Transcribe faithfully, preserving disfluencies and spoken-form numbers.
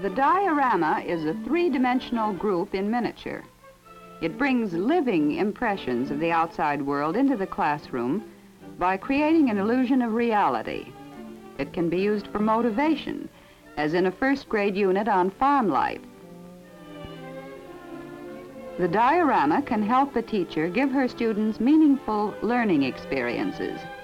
The diorama is a three-dimensional group in miniature. It brings living impressions of the outside world into the classroom by creating an illusion of reality. It can be used for motivation, as in a first grade unit on farm life. The diorama can help the teacher give her students meaningful learning experiences.